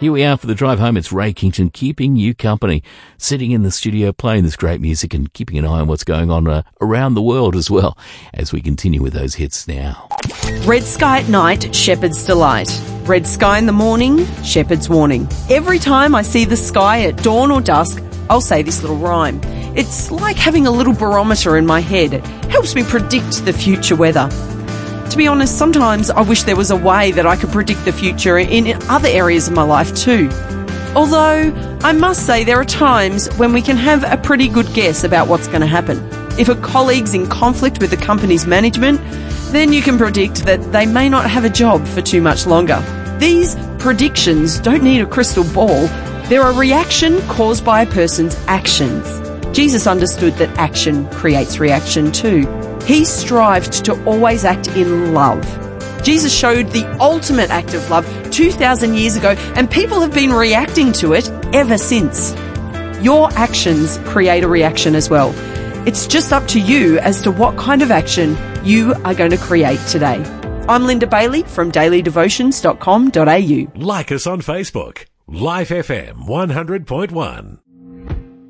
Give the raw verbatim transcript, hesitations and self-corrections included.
Here we are for the drive home. It's Ray Kington keeping you company, sitting in the studio playing this great music and keeping an eye on what's going on uh, around the world as well as we continue with those hits now. Red sky at night, shepherd's delight. Red sky in the morning, shepherd's warning. Every time I see the sky at dawn or dusk, I'll say this little rhyme. It's like having a little barometer in my head. It helps me predict the future weather. To be honest, sometimes I wish there was a way that I could predict the future in other areas of my life too. Although, I must say there are times when we can have a pretty good guess about what's going to happen. If a colleague's in conflict with the company's management, then you can predict that they may not have a job for too much longer. These predictions don't need a crystal ball. They're a reaction caused by a person's actions. Jesus understood that action creates reaction too. He strived to always act in love. Jesus showed the ultimate act of love two thousand years ago, and people have been reacting to it ever since. Your actions create a reaction as well. It's just up to you as to what kind of action you are going to create today. I'm Linda Bailey from daily devotions dot com dot a u. Like us on Facebook. Life F M one hundred point one.